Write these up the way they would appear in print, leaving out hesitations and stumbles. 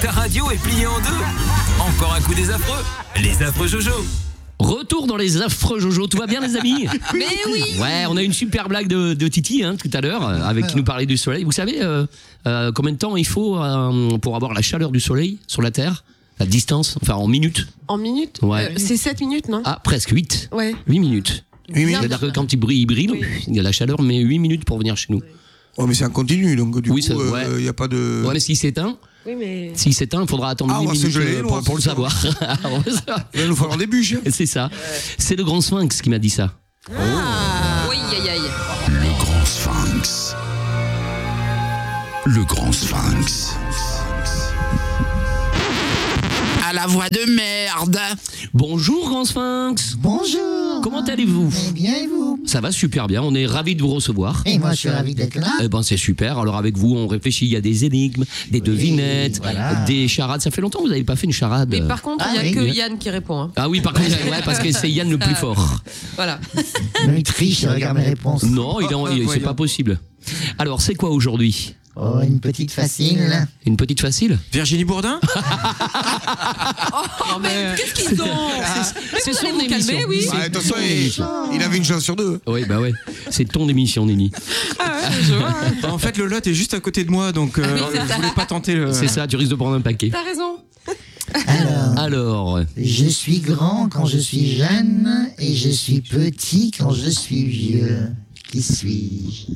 Ta radio est pliée en deux. Encore un coup des affreux. Les affreux Jojo. Retour dans les affreux Jojo, tout va bien les amis? Mais oui. Ouais, on a une super blague de Titi tout à l'heure, avec qui nous parlait du soleil. Vous savez combien de temps il faut pour avoir la chaleur du soleil sur la Terre? La distance, enfin en minutes. En minutes? Ouais. C'est 7 minutes, non? Ah, presque 8. Ouais. 8 minutes. 8 minutes. C'est-à-dire que quand il brille, il y a la chaleur, mais 8 minutes pour venir chez nous. Oh, mais c'est un continu, donc du Oui, coup, ça- ouais. il n'y a pas de... Ouais, mais s'il s'éteint, Oui, mais. il faudra attendre Ah, 8 on va se minutes geler, on va pour le se- savoir. Il va nous falloir des bûches. C'est ça. C'est le grand sphinx qui m'a dit ça. Oui, aïe, aïe. Le grand sphinx. Le grand sphinx. À la voix de merde. Bonjour grand sphinx. Bonjour. Comment allez-vous? Eh bien, et vous? Ça va super bien, on est ravis de vous recevoir. Et moi, je suis ravi d'être là. Eh ben c'est super, alors avec vous on réfléchit, il y a des énigmes, des devinettes, voilà. des charades. Ça fait longtemps que vous n'avez pas fait une charade. Mais par contre, il n'y a Ah, oui. que Yann qui répond. Hein. Ah oui, par contre, ouais, parce que c'est Yann le plus fort. Voilà. Mais il triche, il regarde mes réponses. Non, c'est pas possible. Alors c'est quoi aujourd'hui? Oh, une petite facile. Une petite facile? Virginie Bourdin? Oh, mais qu'est-ce qu'ils ont? C'est vous allez vous calmer, oui. C'est Ah, attention, ton émission. il avait une chance sur deux. Oui, bah ouais. C'est ton émission, Nini. Bah, en fait, le lot est juste à côté de moi, donc c'est je ça. voulais pas tenter le... C'est ça, tu risques de prendre un paquet. T'as raison. Alors, Je suis grand quand je suis jeune et je suis petit quand je suis vieux. Qui suis-je?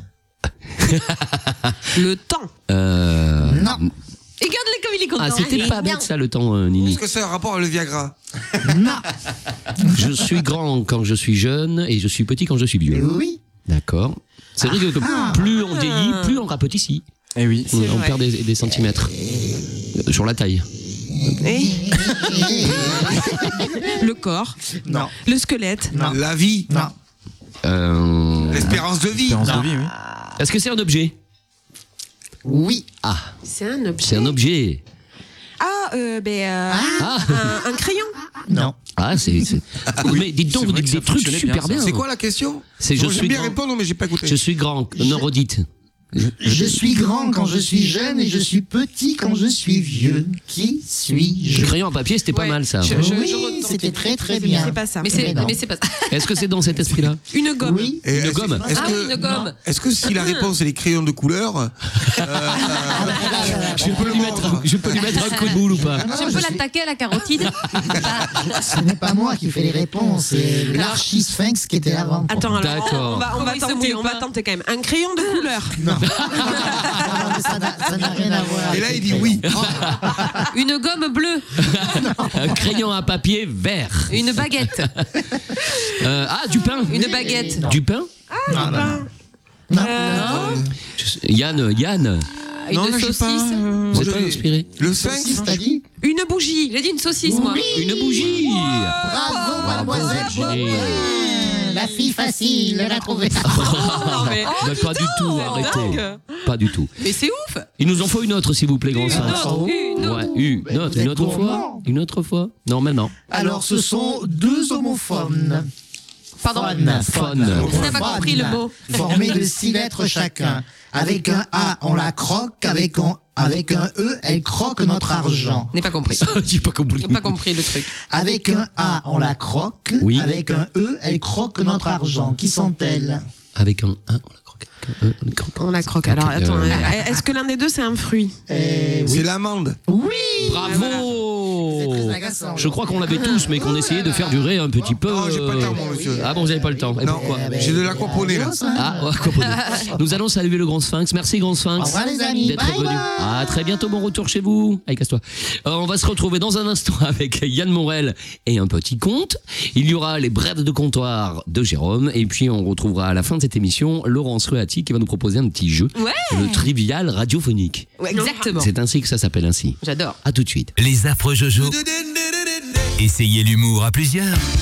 Le temps. Non. Et regarde-les comme il est content. ah, c'était pas bête ça le temps, Nini. Est-ce que c'est un rapport avec le Viagra? Non. Je suis grand quand je suis jeune et je suis petit quand je suis vieux. Oui. D'accord. C'est vrai que plus on vieillit, plus on rapetit. Eh oui. On vrai. perd des centimètres sur la taille. Le corps, Non. le squelette. Non. La vie. Non. L'espérance de vie. Espérance de vie, oui. Est-ce que c'est un objet? Oui. Ah, C'est un objet. c'est un objet. Ah, Ah, un crayon. Non. ah c'est. Mais dites donc, C'est vous vrai dites que ça des trucs fonctionnait super bien, bien. ça. C'est quoi la question? C'est je J'aime suis bien grand. répondre, mais j'ai pas écouté. Je suis grand. Non, redites. Je suis grand quand je suis jeune et je suis petit quand je suis vieux. Qui suis-je? Le crayon à papier, c'était pas Ouais. mal ça. Je Oui, retente. c'était très très bien. C'est pas ça. Mais c'est non. pas ça. Est-ce que c'est dans cet esprit-là? Une gomme. Oui. Et Une est-ce- gomme. Est-ce Ah que, oui, une gomme. est-ce que si la réponse est les crayons de couleur, Je peux lui mettre un coup de boule ou pas? Je peux l'attaquer à la carotide. Ce n'est pas moi qui fais les réponses, c'est l'archi-sphinx qui était avant. Attends, alors, D'accord. on va Il se tenter, mouille on pas. va tenter quand même. Un crayon de couleur. Ça n'a rien à voir. et là avec il dit les oui. Une gomme bleue. Un crayon à papier vert. Une baguette. Du pain. Une baguette. Du pain? Non. Yann. Non, Une là, j'ai saucisse. pas, Vous êtes pas inspiré? Le Sphinx, sphinx. t'as dit? Une bougie. J'ai dit une saucisse, moi. Une bougie. Bravo, mademoiselle Beauvais. La fille facile, elle a trouvé. mais- Mais pas du tout, arrêtez. dingue. Pas du tout. Mais c'est ouf. Il nous en faut une autre, s'il vous plaît, grand sphinx. Une autre. Ouais, une autre, Vous êtes une autre fois. gourmand. Une autre fois. Non, maintenant. Alors, ce sont deux homophones. Pardon. Phone. Je n'ai pas compris le mot. Formés de 6 lettres chacun. Avec un A, on la croque. Avec un E, elle croque notre argent. N'ai pas compris. J'ai pas compris. J'ai pas compris le truc. Avec un A, on la croque. Oui. Avec un E, elle croque notre argent. Qui sont-elles? Avec un 1, on la croque. Avec un E, on la croque. On la croque. Alors, Ok, attends. Est-ce que l'un des deux, c'est un fruit? C'est l'amande. Oui. Bravo. C'est très agaçant. Je crois qu'on l'avait tous, mais qu'on essayait de faire durer un petit peu. Non, j'ai pas le temps, moi, monsieur. Ah bon, vous n'avez pas le temps. Et Non, pourquoi? j'ai de l'aquaponie là. Ah, ouais, comprenez. Nous allons saluer le grand sphinx. Merci, grand Au sphinx. revoir, les amis. D'être Bye venu. bye. À très bientôt, bon retour chez vous. Allez, casse-toi. On va se retrouver dans un instant avec Yann Morel et un petit conte. Il y aura les brèves de comptoir de Jérôme. Et puis, on retrouvera à la fin de cette émission Laurence Ruati qui va nous proposer un petit jeu. Ouais. Le trivial radiophonique. Ouais, exactement. C'est ainsi que ça s'appelle ainsi. J'adore. À tout de suite. Les affreux Jojo. Essayez l'humour à plusieurs.